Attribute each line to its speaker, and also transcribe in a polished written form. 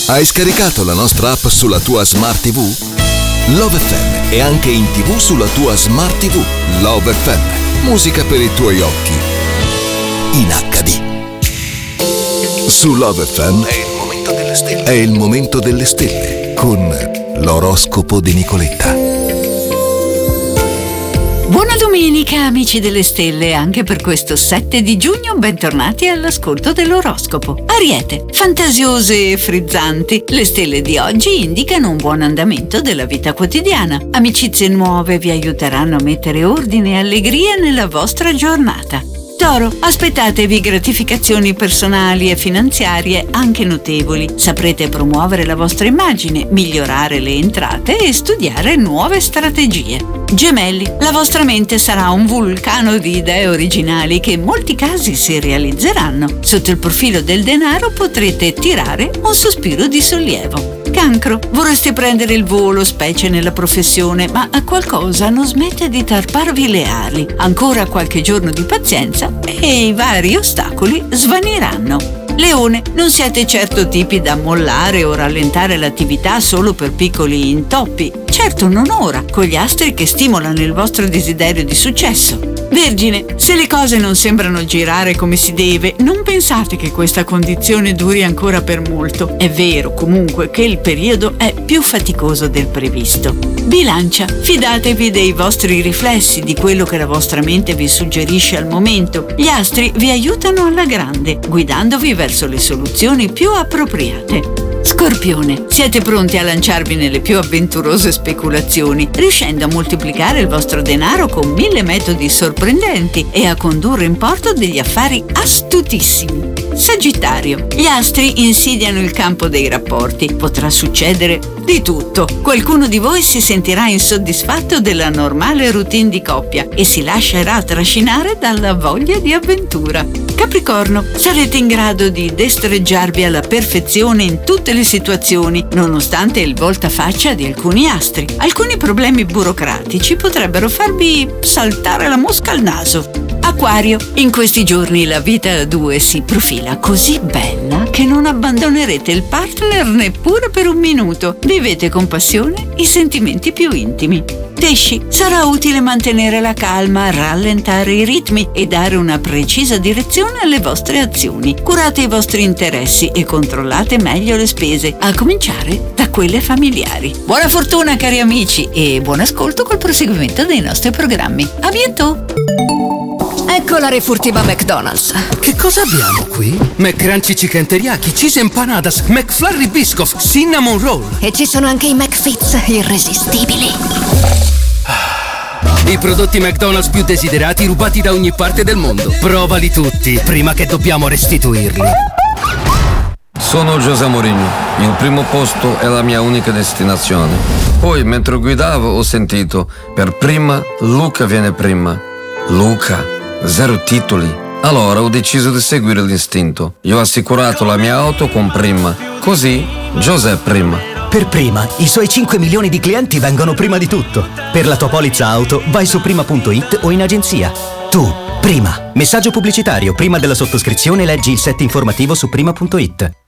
Speaker 1: Hai scaricato la nostra app sulla tua Smart TV? Love FM è anche in TV sulla tua Smart TV. Love FM, musica per i tuoi occhi. In HD. Su Love FM è il momento delle stelle con l'oroscopo di Nicoletta.
Speaker 2: Buona domenica amici delle stelle, anche per questo 7 di giugno bentornati all'ascolto dell'oroscopo. Ariete, fantasiose e frizzanti, le stelle di oggi indicano un buon andamento della vita quotidiana. Amicizie nuove vi aiuteranno a mettere ordine e allegria nella vostra giornata. Toro, aspettatevi gratificazioni personali e finanziarie anche notevoli. Saprete promuovere la vostra immagine, migliorare le entrate e studiare nuove strategie. Gemelli, la vostra mente sarà un vulcano di idee originali che in molti casi si realizzeranno. Sotto il profilo del denaro potrete tirare un sospiro di sollievo. Cancro, vorreste prendere il volo, specie nella professione, ma qualcosa non smette di tarparvi le ali. Ancora qualche giorno di pazienza e i vari ostacoli svaniranno. Leone, non siete certo tipi da mollare o rallentare l'attività solo per piccoli intoppi. Certo non ora, con gli astri che stimolano il vostro desiderio di successo. Vergine, se le cose non sembrano girare come si deve, non pensate che questa condizione duri ancora per molto. È vero comunque che il periodo è più faticoso del previsto. Bilancia, fidatevi dei vostri riflessi, di quello che la vostra mente vi suggerisce al momento. Gli astri vi aiutano alla grande, guidandovi verso le soluzioni più appropriate. Scorpione, siete pronti a lanciarvi nelle più avventurose speculazioni, riuscendo a moltiplicare il vostro denaro con 1000 metodi sorprendenti e a condurre in porto degli affari astutissimi. Sagittario, gli astri insidiano il campo dei rapporti. Potrà succedere di tutto. Qualcuno di voi si sentirà insoddisfatto della normale routine di coppia e si lascerà trascinare dalla voglia di avventura. Capricorno, sarete in grado di destreggiarvi alla perfezione in tutte le situazioni, nonostante il voltafaccia di alcuni astri. Alcuni problemi burocratici potrebbero farvi saltare la mosca al naso. Acquario, in questi giorni la vita a due si profila così bella che non abbandonerete il partner neppure per un minuto. Vivete con passione i sentimenti più intimi. Pesci, sarà utile mantenere la calma, rallentare i ritmi e dare una precisa direzione alle vostre azioni. Curate i vostri interessi e controllate meglio le spese, a cominciare da quelle familiari. Buona fortuna cari amici e buon ascolto col proseguimento dei nostri programmi. A bientôt!
Speaker 3: Ecco la refurtiva McDonald's.
Speaker 4: Che cosa abbiamo qui? McCrunchy Chicken Teriyaki, Cheese Empanadas, McFlurry Biscoff, Cinnamon Roll.
Speaker 3: E ci sono anche i McFits irresistibili.
Speaker 4: I prodotti McDonald's più desiderati rubati da ogni parte del mondo. Provali tutti, prima che dobbiamo restituirli.
Speaker 5: Sono José Mourinho. Il primo posto è la mia unica destinazione. Poi, mentre guidavo, ho sentito: per prima, Luca viene prima. Luca, 0 titoli. Allora ho deciso di seguire l'istinto. Io ho assicurato la mia auto con Prima. Così, José prima.
Speaker 6: Per Prima, i suoi 5 milioni di clienti vengono prima di tutto. Per la tua polizza auto, vai su prima.it o in agenzia. Tu, Prima. Messaggio pubblicitario. Prima della sottoscrizione leggi il set informativo su prima.it.